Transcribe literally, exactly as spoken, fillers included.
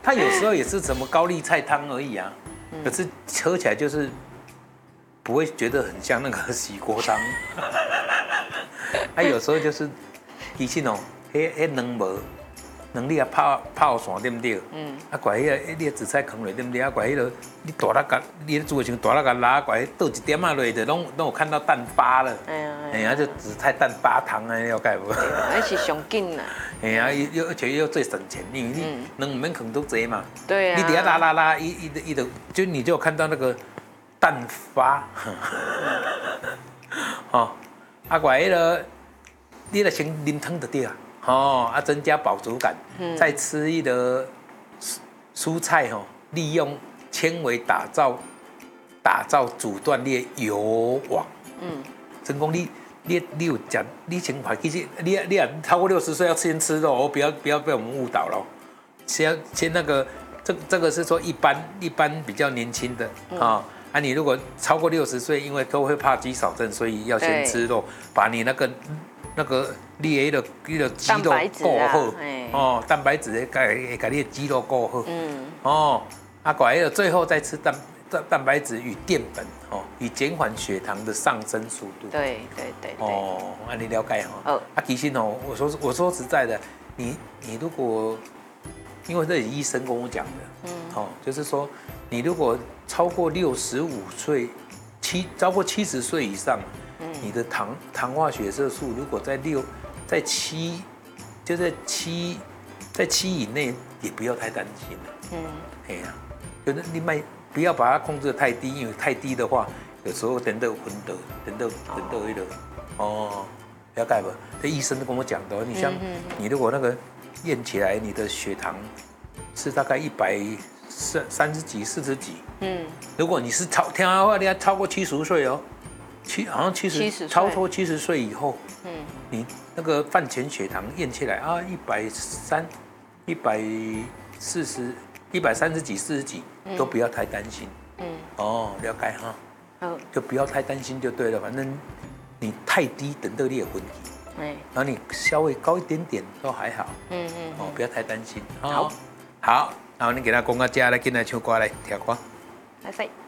它有时候也是什么高丽菜汤而已啊， 嗯、 可是喝起来就是不会觉得很像那个洗锅汤。啊，有时候就是其实哦，迄迄卵无。能力啊泡泡散对不对？嗯。啊，怪迄个你个紫菜坑落对不对？啊，怪迄个你大力甲，你煮的时候大力甲拉，怪倒一点啊落，就拢拢有看到蛋发了。哎呀。哎呀，就紫菜蛋发汤啊，了解无？ 那是上紧啦。 哎呀，又而且又最省钱，因为你能唔免坑都济嘛。 对啊。 你底下拉拉拉，一一一的，就你就有看到那个蛋发。哦，啊怪迄个，你来先啉汤就对啊。哦，啊，增加饱足感，嗯、再吃一的蔬菜哈、哦，利用纤维打造打造阻断你的油网。嗯，成功你你你有讲，你先怀其实你你啊超过六十岁要先吃肉，不要不要被我们误导了。先先那个这这个是说一般一般比较年轻的啊、嗯哦，啊你如果超过六十岁，因为都会怕肌少症，所以要先吃肉，把你那个。那个你的那个肌肉够好，啊、哦，蛋白质会会给你的肌肉够好，嗯，哦，啊，怪个最后再吃蛋蛋蛋白质与淀粉，哦，以减缓血糖的上升速度。 对对对对。 哦，啊，你了解哈？哦，啊，其实哦，我说我说实在的，你你如果，因为这是医生跟我讲的，嗯，哦，就是说你如果超过六十五岁，七超过七十岁以上。你的糖糖化血色素如果在六，在七，就在七，在七以内，也不要太担心了。嗯，哎呀，就是你卖不要把它控制得太低，因为太低的话，有时候等到昏倒，等到等到一个哦，了解不？这医生都跟我讲的，你像你如果那个验起来，你的血糖是大概一百三三十几、四十几。嗯，如果你是超听的话，你要超过七十岁哦。七好像七十，超过七十岁以后，嗯，你那个饭前血糖验起来啊，一百三，一百四十，一百三十几、四十几，都不要太担心。嗯，哦，了解哈。嗯，就不要太担心就对了，反正你太低，等到你也昏体。嗯，然后你稍微高一点点都还好。嗯嗯。哦，不要太担心。好，好，然后你给他讲个家来，进来唱歌来，听歌。 来，